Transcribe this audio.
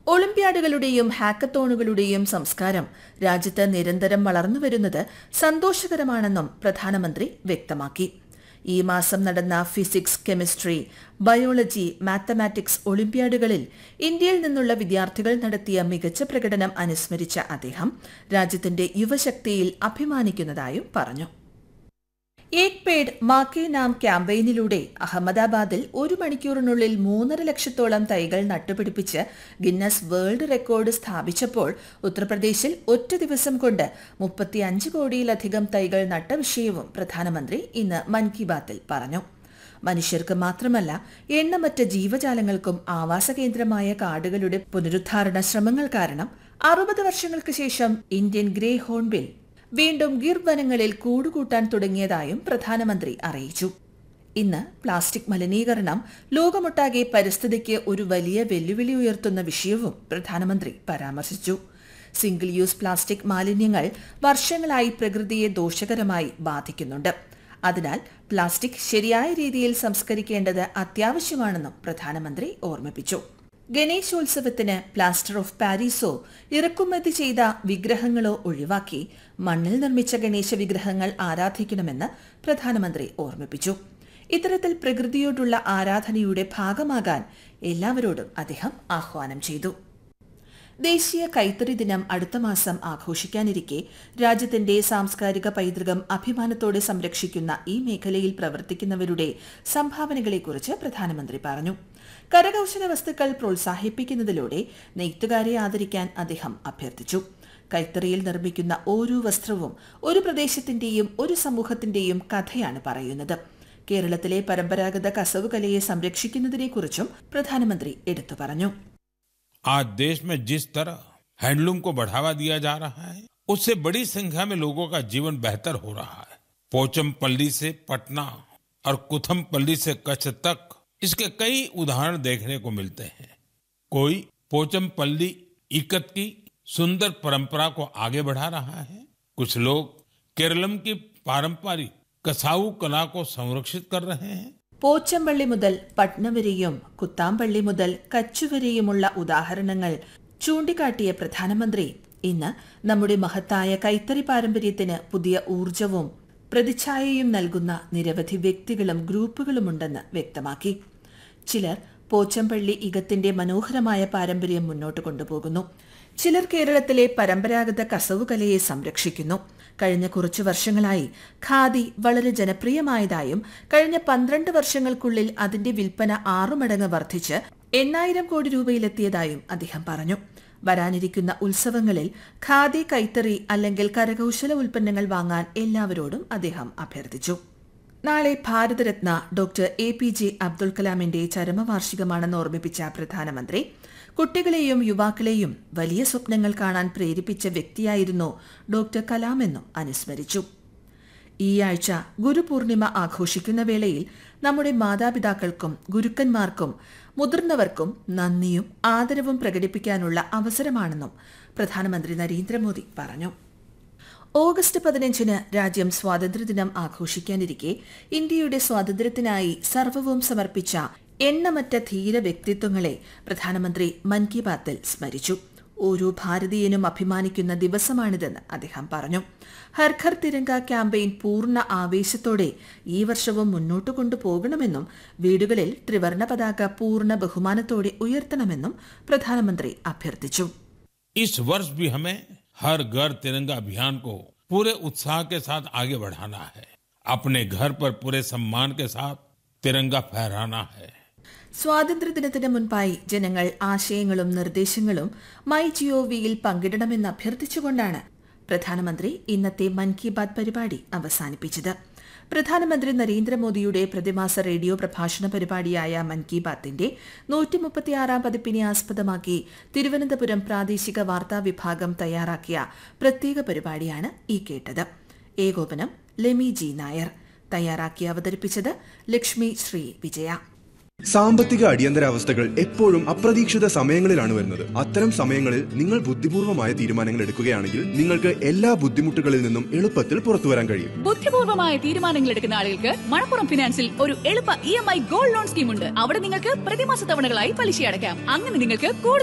ഒളിമ്പ്യാഡുകളുടെയും ഹാക്കത്തോണുകളുടെയും സംസ്കാരം രാജ്യത്ത് നിരന്തരം വളർന്നുവരുന്നത് സന്തോഷകരമാണെന്നും പ്രധാനമന്ത്രി വ്യക്തമാക്കി. ഈ മാസം നടന്ന ഫിസിക്സ്, കെമിസ്ട്രി, ബയോളജി, മാത്തമാറ്റിക്സ് ഒളിമ്പ്യാഡുകളിൽ ഇന്ത്യയിൽ നിന്നുള്ള വിദ്യാർത്ഥികൾ നടത്തിയ മികച്ച പ്രകടനം അനുസ്മരിച്ച അദ്ദേഹം രാജ്യത്തിന്റെ യുവശക്തിയിൽ അഭിമാനിക്കുന്നതായും പറഞ്ഞു. ഏക് പേഡ് മാ കെ നാം ക്യാമ്പയിനിലൂടെ അഹമ്മദാബാദിൽ 1 മണിക്കൂറിനുള്ളിൽ 3.5 ലക്ഷത്തോളം തൈകൾ നട്ടുപിടിപ്പിച്ച് ഗിന്നസ് വേൾഡ് റെക്കോർഡ് സ്ഥാപിച്ചപ്പോൾ ഉത്തർപ്രദേശിൽ ഒറ്റ ദിവസം കൊണ്ട് 35 കോടിയിലധികം തൈകൾ നട്ട വിഷയവും പ്രധാനമന്ത്രി ഇന്ന് മൻ കി ബാത്തിൽ പറഞ്ഞു. മനുഷ്യർക്ക് മാത്രമല്ല, എണ്ണമറ്റ ജീവജാലങ്ങൾക്കും ആവാസ കേന്ദ്രമായ കാടുകളുടെ പുനരുദ്ധാരണ ശ്രമങ്ങൾ കാരണം 60 വർഷങ്ങൾക്ക് ശേഷം ഇന്ത്യൻ ഗ്രേ ഹോൺബിൽ വീണ്ടും ഗിർ വനങ്ങളിൽ കൂടുകൂട്ടാൻ തുടങ്ങിയതായും പ്രധാനമന്ത്രി അറിയിച്ചു. ഇന്ന് പ്ലാസ്റ്റിക് മലിനീകരണം ലോകമൊട്ടാകെ പരിസ്ഥിതിക്ക് ഒരു വലിയ വെല്ലുവിളി ഉയർത്തുന്ന വിഷയവും പ്രധാനമന്ത്രി പരാമർശിച്ചു. സിംഗിൾ യൂസ് പ്ലാസ്റ്റിക് മാലിന്യങ്ങൾ വർഷങ്ങളായി പ്രകൃതിയെ ദോഷകരമായി ബാധിക്കുന്നുണ്ട്. അതിനാൽ പ്ലാസ്റ്റിക് ശരിയായ രീതിയിൽ സംസ്കരിക്കേണ്ടത് അത്യാവശ്യമാണെന്നും പ്രധാനമന്ത്രി ഓർമ്മിപ്പിച്ചു. ഗണേശോത്സവത്തിന് പ്ലാസ്റ്റർ ഓഫ് പാരീസോ ഇറക്കുമതി ചെയ്ത വിഗ്രഹങ്ങളോ ഒഴിവാക്കി മണ്ണിൽ നിർമ്മിച്ച ഗണേശ വിഗ്രഹങ്ങൾ ആരാധിക്കണമെന്ന് പ്രധാനമന്ത്രി ഓർമ്മിപ്പിച്ചു. ഇത്തരത്തിൽ പ്രകൃതിയോടുള്ള ആരാധനയുടെ ഭാഗമാകാൻ എല്ലാവരോടും അദ്ദേഹം ആഹ്വാനം ചെയ്തു. ദേശീയ കൈത്തറി ദിനം അടുത്ത മാസം ആഘോഷിക്കാനിരിക്കെ രാജ്യത്തിന്റെ സാംസ്കാരിക പൈതൃകം അഭിമാനത്തോടെ സംരക്ഷിക്കുന്ന ഈ മേഖലയിൽ പ്രവർത്തിക്കുന്നവരുടെ സംഭാവനകളെക്കുറിച്ച് പ്രധാനമന്ത്രി പറഞ്ഞു. കരകൌശല വസ്തുക്കൾ പ്രോത്സാഹിപ്പിക്കുന്നതിലൂടെ നെയ്ത്തുകാരെ ആദരിക്കാൻ അദ്ദേഹം അഭ്യർത്ഥിച്ചു. കൈത്തറിയിൽ നിർമ്മിക്കുന്ന ഓരോ വസ്ത്രവും ഒരു പ്രദേശത്തിന്റെയും ഒരു സമൂഹത്തിന്റെയും കഥയാണ് പറയുന്നത്. കേരളത്തിലെ പരമ്പരാഗത കസവ് കലയെ സംരക്ഷിക്കുന്നതിനെക്കുറിച്ചും പ്രധാനമന്ത്രി എടുത്തു പറഞ്ഞു. आज देश में जिस तरह हैंडलूम को बढ़ावा दिया जा रहा है, उससे बड़ी संख्या में लोगों का जीवन बेहतर हो रहा है. पोचमपल्ली से पटना और कुथमपल्ली से कच्छ तक इसके कई उदाहरण देखने को मिलते हैं. कोई पोचमपल्ली इकत की सुंदर परंपरा को आगे बढ़ा रहा है. कुछ लोग केरलम की पारंपरिक कसाऊ कला को संरक्षित कर रहे हैं. പോച്ചമ്പള്ളി മുതൽ പട്ന വരെയും കുത്താമ്പള്ളി മുതൽ കച്ച് വരെയുമുള്ള ഉദാഹരണങ്ങൾ ചൂണ്ടിക്കാട്ടിയ പ്രധാനമന്ത്രി ഇന്ന് നമ്മുടെ മഹത്തായ കൈത്തറി പാരമ്പര്യത്തിന് പുതിയ ഊർജവും പ്രതിച്ഛായയും നൽകുന്ന നിരവധി വ്യക്തികളും ഗ്രൂപ്പുകളുമുണ്ടെന്ന് വ്യക്തമാക്കി. ചിലർ പോച്ചമ്പള്ളി ഇകത്തിന്റെ മനോഹരമായ പാരമ്പര്യം മുന്നോട്ട് കൊണ്ടുപോകുന്നു. ചിലർ കേരളത്തിലെ പരമ്പരാഗത കസവുകലയെ സംരക്ഷിക്കുന്നു. കഴിഞ്ഞ കുറച്ചു വർഷങ്ങളായി ഖാദി വളരെ ജനപ്രിയമായതായും കഴിഞ്ഞ 12 വർഷങ്ങൾക്കുള്ളിൽ അതിന്റെ വിൽപ്പന 6 മടങ്ങ് വർദ്ധിച്ച് 8,000 കോടി രൂപയിലെത്തിയതായും അദ്ദേഹം പറഞ്ഞു. വരാനിരിക്കുന്ന ഉത്സവങ്ങളിൽ ഖാദി, കൈത്തറി അല്ലെങ്കിൽ കരകൌശല ഉൽപ്പന്നങ്ങൾ വാങ്ങാൻ എല്ലാവരോടും അദ്ദേഹം അഭ്യർത്ഥിച്ചു. നാളെ ഭാരതരത്ന ഡോക്ടർ APJ അബ്ദുൽ കലാമിന്റെ ചരമവാർഷികമാണെന്ന് ഓർമ്മിപ്പിച്ച പ്രധാനമന്ത്രി കുട്ടികളെയും യുവാക്കളെയും വലിയ സ്വപ്നങ്ങൾ കാണാൻ പ്രേരിപ്പിച്ച വ്യക്തിയായിരുന്നു ഡോക്ടർ കലാമെന്നും അനുസ്മരിച്ചു. ഈ ആഴ്ച ഗുരുപൂർണിമ ആഘോഷിക്കുന്ന വേളയിൽ നമ്മുടെ മാതാപിതാക്കൾക്കും ഗുരുക്കന്മാർക്കും മുതിർന്നവർക്കും നന്ദിയും ആദരവും പ്രകടിപ്പിക്കാനുള്ള അവസരമാണെന്നും പ്രധാനമന്ത്രി നരേന്ദ്രമോദി പറഞ്ഞു. ഓഗസ്റ്റ് 15-ന് രാജ്യം സ്വാതന്ത്ര്യദിനം ആഘോഷിക്കാനിരിക്കെ ഇന്ത്യയുടെ സ്വാതന്ത്ര്യത്തിനായി സർവ്വവും സമർപ്പിച്ച എണ്ണമറ്റ ധീര വ്യക്തിത്വങ്ങളെ പ്രധാനമന്ത്രി മൻ കി ബാത്തിൽ സ്മരിച്ചു. ഓരോ ഭാരതീയനും അഭിമാനിക്കുന്ന ദിവസമാണിതെന്ന് അദ്ദേഹം പറഞ്ഞു. ഹർ ഘർ തിരങ്ക ക്യാമ്പയിൻ പൂർണ്ണ ആവേശത്തോടെ ഈ വർഷവും മുന്നോട്ട് കൊണ്ടുപോകണമെന്നും വീടുകളിൽ ത്രിവർണ്ണ പതാക പൂർണ്ണ ബഹുമാനത്തോടെ ഉയർത്തണമെന്നും പ്രധാനമന്ത്രി അഭ്യർത്ഥിച്ചു. इस वर्ष भी हमें हर घर तिरंगा अभियान को पूरे उत्साह के साथ आगे बढ़ाना है. अपने घर पर पूरे सम्मान के साथ तिरंगा फहराना है. സ്വാതന്ത്ര്യദിനത്തിന് മുൻപായി ജനങ്ങൾ ആശയങ്ങളും നിർദ്ദേശങ്ങളും MyGovയിൽ പങ്കിടണമെന്ന് അഭ്യർത്ഥിച്ചുകൊണ്ടാണ് പ്രധാനമന്ത്രി ഇന്നത്തെ മൻ കി ബാത് പരിപാടി അവസാനിപ്പിച്ചത്. പ്രധാനമന്ത്രി നരേന്ദ്രമോദിയുടെ പ്രതിമാസ റേഡിയോ പ്രഭാഷണ പരിപാടിയായ മൻ കി ബാത്തിന്റെ 136-ാം പതിപ്പിനെ ആസ്പദമാക്കി തിരുവനന്തപുരം പ്രാദേശിക വാർത്താ വിഭാഗം തയ്യാറാക്കിയ പ്രത്യേക പരിപാടിയാണ് ഈ കേട്ടത്. ഏകോപനം ലെമി ജി നായർ. തയ്യാറാക്കി അവതരിപ്പിച്ചത് ലക്ഷ്മി ശ്രീ വിജയ. സാമ്പത്തിക അടിയന്തരാവസ്ഥകൾ എപ്പോഴും അപ്രതീക്ഷിത സമയങ്ങളിലാണ് വരുന്നത്. അത്തരം സമയങ്ങളിൽ നിങ്ങൾ ബുദ്ധിപൂർവമായ തീരുമാനങ്ങൾ എടുക്കുകയാണെങ്കിൽ നിങ്ങൾക്ക് എല്ലാ ബുദ്ധിമുട്ടുകളിൽ നിന്നും എളുപ്പത്തിൽ പുറത്തു വരാൻ കഴിയും. ബുദ്ധിപൂർവമായ തീരുമാനങ്ങൾ എടുക്കുന്ന ആളുകൾക്ക് മണപ്പുറം ഫിനാൻസിൽ ഒരു എളുപ്പ EMI ഗോൾഡ് ലോൺ സ്കീം ഉണ്ട്. അവിടെ നിങ്ങൾക്ക് പ്രതിമാസ തവണകളായി പലിശ അടയ്ക്കാം. അങ്ങനെ നിങ്ങൾക്ക്